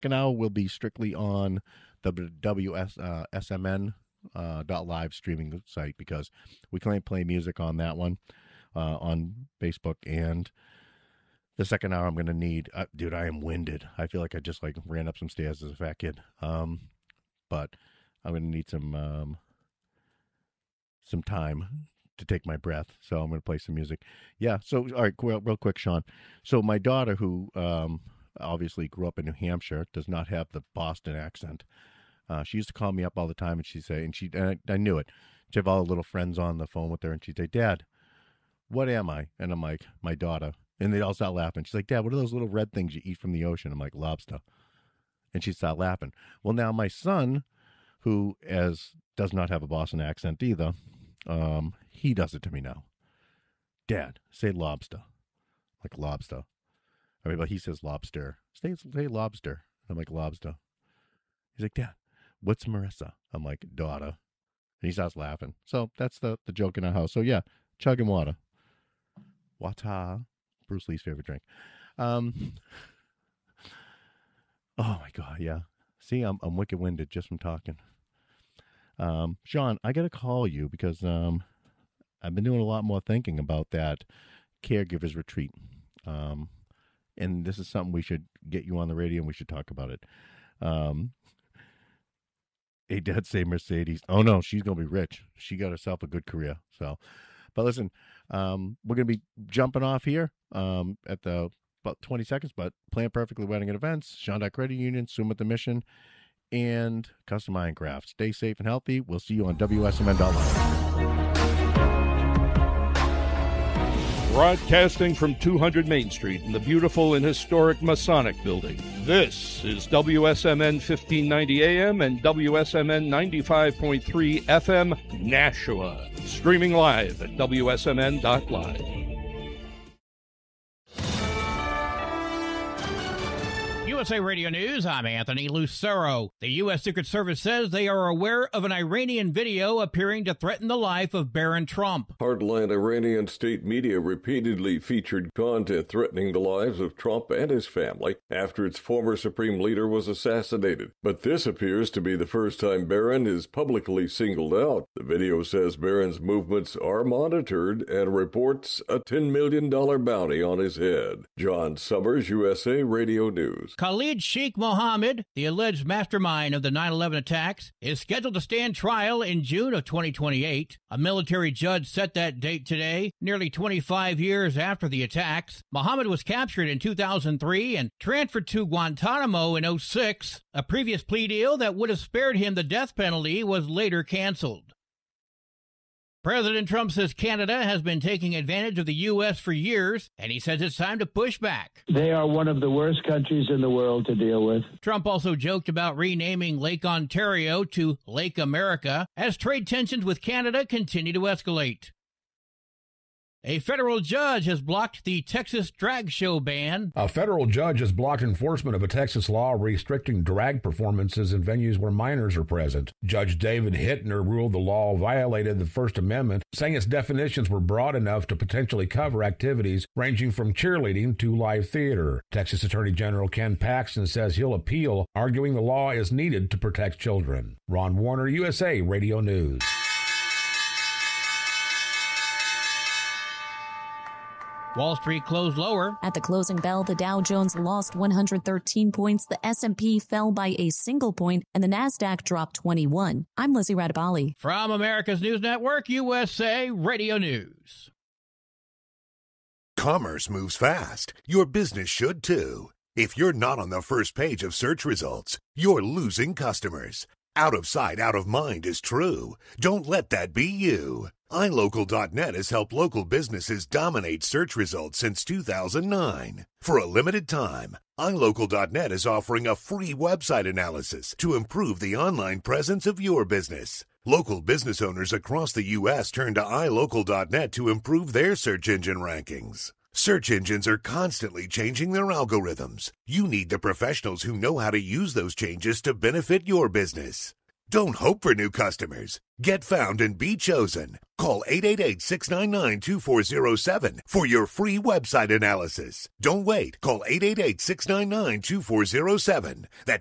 second hour will be strictly on the WSMN .live streaming site, because we can't play music on that one on Facebook. And the second hour I'm going to need, dude, I am winded. I feel like I just ran up some stairs as a fat kid. But I'm going to need some time to take my breath. So I'm going to play some music. Yeah. So, all right, real quick, Sean. So my daughter, who obviously grew up in New Hampshire, does not have the Boston accent. She used to call me up all the time, and she'd say, and I knew it. She'd have all the little friends on the phone with her, and she'd say, "Dad, what am I?" And I'm like, "My daughter." And they'd all start laughing. She's like, "Dad, what are those little red things you eat from the ocean?" I'm like, "Lobster." And she'd start laughing. Well, now my son, who does not have a Boston accent either, he does it to me now. "Dad, say lobster." Like, lobster. I mean, but he says lobster. Say lobster. I'm like, lobster. He's like, "Dad, what's Marissa?" I'm like, "Daughter." And he starts laughing. So that's the joke in our house. So yeah, chugging water. Water. Bruce Lee's favorite drink. Oh my God, yeah. See, I'm wicked winded just from talking. Sean, I got to call you because I've been doing a lot more thinking about that caregivers retreat. And this is something we should get you on the radio and we should talk about it. A dad say Mercedes. Oh no, she's gonna be rich. She got herself a good career. So, but listen, we're gonna be jumping off here at about 20 seconds. But Plan Perfectly Wedding and Events, Shonda Credit Union, Swim at the Mission, and Custom Iron Craft. Stay safe and healthy. We'll see you on WSMN.live. Broadcasting from 200 Main Street in the beautiful and historic Masonic Building. This is WSMN 1590 AM and WSMN 95.3 FM Nashua. Streaming live at WSMN.live. USA Radio News, I'm Anthony Lucero. The U.S. Secret Service says they are aware of an Iranian video appearing to threaten the life of Barron Trump. Hardline Iranian state media repeatedly featured content threatening the lives of Trump and his family after its former supreme leader was assassinated. But this appears to be the first time Barron is publicly singled out. The video says Barron's movements are monitored and reports a $10 million bounty on his head. John Summers, USA Radio News. Khalid Sheikh Mohammed, the alleged mastermind of the 9/11 attacks, is scheduled to stand trial in June of 2028. A military judge set that date today, nearly 25 years after the attacks. Mohammed was captured in 2003 and transferred to Guantanamo in 2006. A previous plea deal that would have spared him the death penalty was later canceled. President Trump says Canada has been taking advantage of the U.S. for years, and he says it's time to push back. They are one of the worst countries in the world to deal with. Trump also joked about renaming Lake Ontario to Lake America as trade tensions with Canada continue to escalate. A federal judge has blocked the Texas drag show ban. A federal judge has blocked enforcement of a Texas law restricting drag performances in venues where minors are present. Judge David Hittner ruled the law violated the First Amendment, saying its definitions were broad enough to potentially cover activities ranging from cheerleading to live theater. Texas Attorney General Ken Paxton says he'll appeal, arguing the law is needed to protect children. Ron Warner, USA Radio News. Wall Street closed lower. At the closing bell, the Dow Jones lost 113 points, the S&P fell by a single point, and the Nasdaq dropped 21. I'm Lizzie Radabali. From America's News Network, USA Radio News. Commerce moves fast. Your business should too. If you're not on the first page of search results, you're losing customers. Out of sight, out of mind is true. Don't let that be you. iLocal.net has helped local businesses dominate search results since 2009. For a limited time, iLocal.net is offering a free website analysis to improve the online presence of your business. Local business owners across the U.S. turn to iLocal.net to improve their search engine rankings. Search engines are constantly changing their algorithms. You need the professionals who know how to use those changes to benefit your business. Don't hope for new customers. Get found and be chosen. Call 888-699-2407 for your free website analysis. Don't wait. Call 888-699-2407. That's